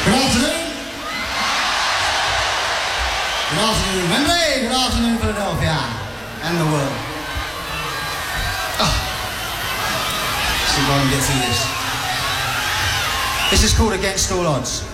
Good afternoon. Good afternoon, Wembley. Good afternoon, Philadelphia. And the world. See if I can get through this. This is called Against All Odds.